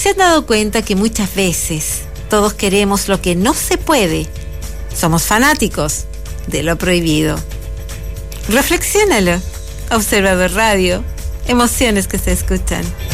¿Se han dado cuenta que muchas veces todos queremos lo que no se puede? Somos fanáticos de lo prohibido. Reflexiónalo. Observador Radio. Emociones que se escuchan.